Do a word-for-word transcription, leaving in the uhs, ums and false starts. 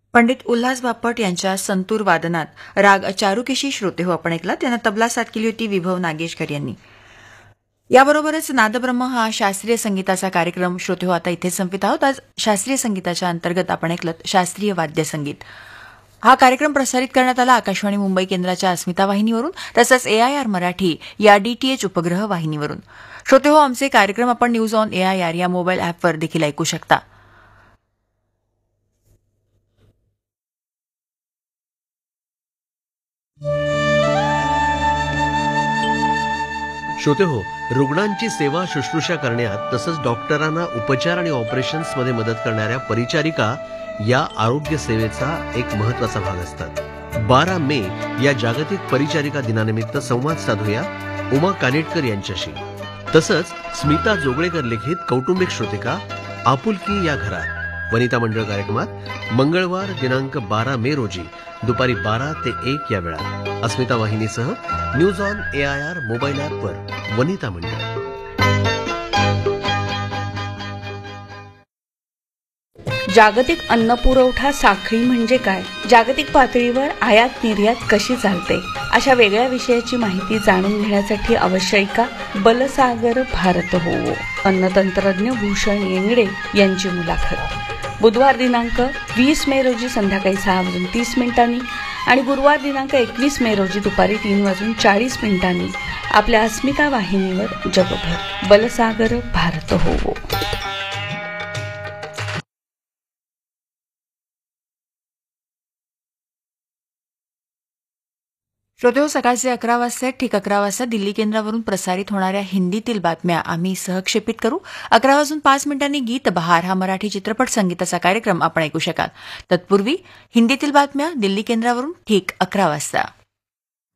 पंडित उल्हास बापट यांच्या संतूर वादनात राग चारुकेशी श्रोते हो आपण ऐकला. त्यांना तबला साथ केली होती विभव नागेशकर यांनी. याबरोबरच नादब्रह्म हा शास्त्रीय संगीताचा कार्यक्रम श्रोते हो आता इथे संपित आहोत. आज शास्त्रीय संगीताच्या अंतर्गत आपण ऐकलं शास्त्रीय वाद्य संगीत. हा कार्यक्रम प्रसारित करण्यात आला आकाशवाणी मुंबई केंद्राच्या अस्मिता वाहिनीवरून तसंच एआयआर मराठी या डीटीएच उपग्रह वाहिनीवरून. श्रोते हो आमचे कार्यक्रम आपण न्यूज ऑन एआयआर या मोबाईल ॲपवर देखील ऐकू शकता. श्रोते हो, रुग्णांची सेवा शुश्रूषा करण्यात तसंच डॉक्टरांना उपचार आणि ऑपरेशन्समध्ये मदत करणाऱ्या परिचारिका या आरोग्य सेवेचा एक महत्वाचा भाग असतात. बारा मे या जागतिक परिचारिका दिनानिमित्त संवाद साधूया उमा कानेटकर यांच्याशी. तसंच स्मिता जोगळेकर लिखित कौटुंबिक श्रोतिका आपुलकी या घरात वनिता मंडळ कार्यक्रमात मंगळवार दिनांक बारा मे रोजी दुपारी बारा ते एक या वेळात अस्मिता वाहिनीसह न्यूज ऑन एआयआर मोबाईल ॲपवर वनिता मंडळ. जागतिक अन्न पुरवठा साखळी म्हणजे काय, जागतिक पातळीवर आयात निर्यात कशी चालते, अशा वेगळ्या विषयाची माहिती जाणून घेण्यासाठी अवश्य ऐका बलसागर भारत होवो. अन्नतंत्रज्ञ भूषण येंगडे यांची मुलाखत बुधवार दिनांक वीस मे रोजी संध्याकाळी सहा वाजून तीस मिनिटांनी आणि गुरुवार दिनांक एकवीस मे रोजी दुपारी तीन वाजून चाळीस मिनिटांनी आपल्या अस्मिता वाहिनीवर. जगभर बलसागर भारत होवो. श्रोते हो, सकाळचे अकरा वाजता ठीक अकरा वाजता दिल्ली केंद्रावरून प्रसारित होणाऱ्या हिंदीतील बातम्या आम्ही सहक्षेपित करू. अकरा वाजून पाच मिनिटांनी गीत बहार हा मराठी चित्रपट संगीताचा कार्यक्रम आपण ऐकू शकाल. तत्पूर्वी हिंदीतील बातम्या दिल्ली केंद्रावरून ठीक अकरा वाजता.